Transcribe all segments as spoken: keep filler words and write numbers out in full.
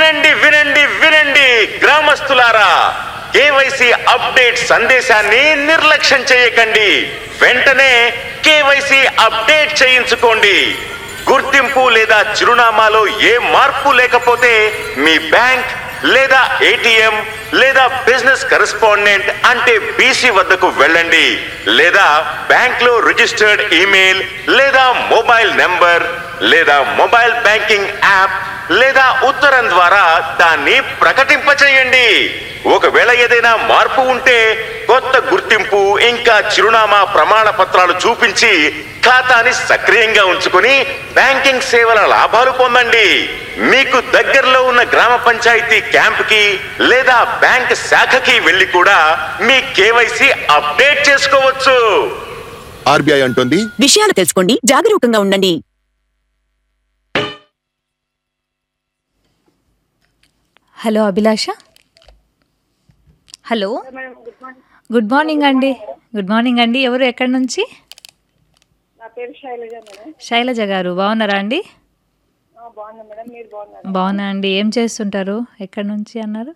వినండి వినండి వినండి గ్రామస్తులారా, కేవైసీ అప్డేట్ సందేశాన్ని నిర్లక్ష్యం చేయకండి. వెంటనే కేవైసీ అప్డేట్ చేయించుకోండి. గుర్తింపు లేదా చిరునామాలో ఏ మార్పు లేకపోతే మీ బ్యాంక్ లేదా ఏటీఎం లేదా బిజినెస్ కరెస్పాండెంట్ అంటే బీసీ వద్దకు వెళ్ళండి. లేదా బ్యాంక్ లో రిజిస్టర్డ్ ఈమెయిల్ లేదా మొబైల్ నెంబర్ లేదా మొబైల్ బ్యాంకింగ్ యాప్ లేదా ఉత్తరం ద్వారా దాన్ని ప్రకటింపచేయండి. ఒకవేళ ఏదైనా మార్పు ఉంటే కొత్త గుర్తింపు ఇంకా చిరునామా ప్రమాణ పత్రాలు చూపించి ఖాతాని సక్రియంగా ఉంచుకుని బ్యాంకింగ్ సేవల లాభాలు పొందండి. మీకు దగ్గరలో ఉన్న గ్రామ పంచాయతీ క్యాంప్కి లేదా బ్యాంక్ శాఖకి వెళ్లి కూడా మీ కేవైసీ అప్డేట్ చేసుకోవచ్చు. ఆర్బీఐ అంటుంది, విషయాలు తెలుసుకోండి, జాగరూకంగా ఉండండి. హలో అభిలాష. హలో, గుడ్ మార్నింగ్ అండి. గుడ్ మార్నింగ్ అండి. ఎవరు, ఎక్కడి నుంచి? నా పేరు శైలజ మేడం. శైలజ గారు బాగున్నారా అండి? ఆ, బాగున్నా మేడం, మీరు బాగున్నారా? బాగున్నా అండి. ఏం చేస్తుంటారు, ఎక్కడి నుంచి అన్నారు?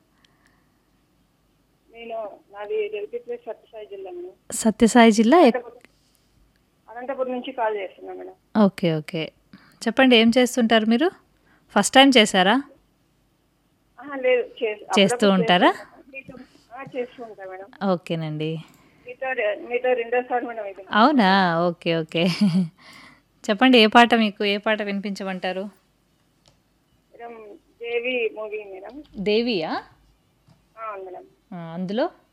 నేను నాది డెల్పీ ప్లేస్ సత్యసాయి జిల్లా మేడం. సత్యసాయి జిల్లా. ఎక్- అనంతపురం నుంచి కాల్ చేస్తున్నా మేడం. ఓకే ఓకే, చెప్పండి ఏం చేస్తుంటారు మీరు? ఫస్ట్ టైం చేశారా? ఆహా, లేదు, చేస్- చేస్తూ అప్పుడప్పుడు ఉంటారా? చేస్తాను. మీతో- ఆ, చేస్తూ ఉంటా మేడం. ఓకేనండి. మీతో మీతో రెండోసారి మేడం ఇది. అవునా, ఓకే ఓకే. చెప్పండి ఏ పాట, మీకు ఏ పాట వినిపించమంటారు? మేడం దేవి మూవీ మేడం. దేవియా? ఆ, అవును మేడం. ఆ, అందులో